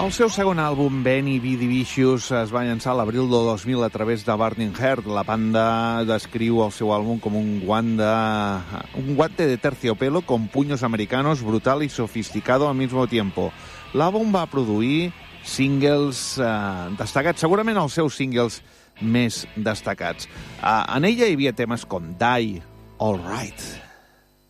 El seu segon àlbum, Benny B. Vicious, es va llançar a l'abril del 2000 a través de Burning Heart. La banda descriu el seu àlbum com un guante de terciopelo con puños americanos, brutal y sofisticado al mismo tiempo. L'àlbum va produir singles destacats, segurament els seus singles més destacats. En ella hi havia temes com Die, All Right.